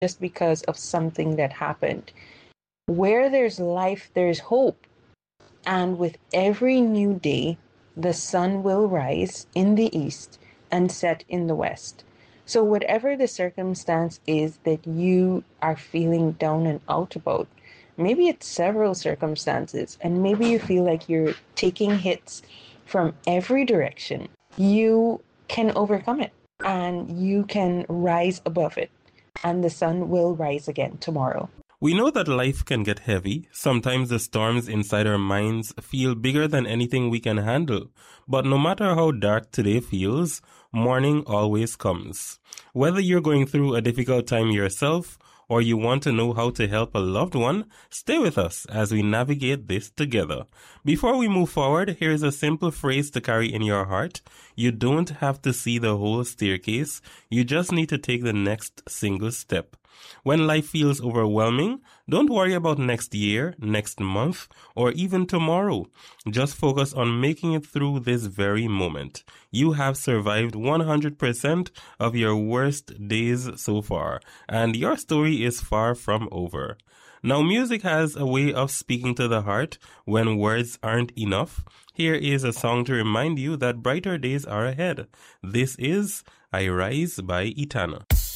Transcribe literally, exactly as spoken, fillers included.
just because of something that happened. Where there's life, there's hope. And with every new day, the sun will rise in the east and set in the west. So, whatever the circumstance is that you are feeling down and out about, maybe it's several circumstances, and maybe you feel like you're taking hits from every direction, you can overcome it and you can rise above it, and the sun will rise again tomorrow. We know that life can get heavy. Sometimes the storms inside our minds feel bigger than anything we can handle. But no matter how dark today feels, morning always comes. Whether you're going through a difficult time yourself or you want to know how to help a loved one, stay with us as we navigate this together. Before we move forward, here's a simple phrase to carry in your heart. You don't have to see the whole staircase. You just need to take the next single step. When life feels overwhelming, don't worry about next year, next month, or even tomorrow. Just focus on making it through this very moment. You have survived one hundred percent of your worst days so far, and your story is far from over. Now, music has a way of speaking to the heart when words aren't enough. Here is a song to remind you that brighter days are ahead. This is I Rise by Etana.